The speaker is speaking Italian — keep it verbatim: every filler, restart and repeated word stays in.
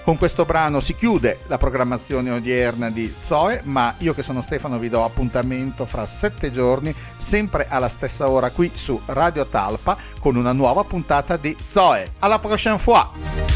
Con questo brano si chiude la programmazione odierna di Zoe, ma io che sono Stefano vi do appuntamento fra sette giorni, sempre alla stessa ora qui su Radio Talpa, con una nuova puntata di Zoe. Alla prochaine fois!